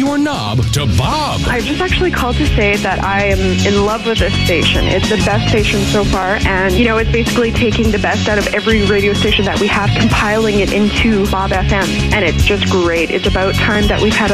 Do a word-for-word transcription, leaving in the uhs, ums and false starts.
or knob to Bob. I just actually called to say that I am in love with this station. It's the best station so far, and, you know, it's basically taking the best out of every radio station that we have, compiling it into Bob F M, and it's just great. It's about time that we've had